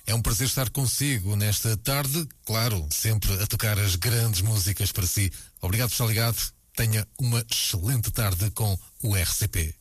É um prazer estar consigo nesta tarde, claro, sempre a tocar as grandes músicas para si. Obrigado por estar ligado. Tenha uma excelente tarde com o RCP.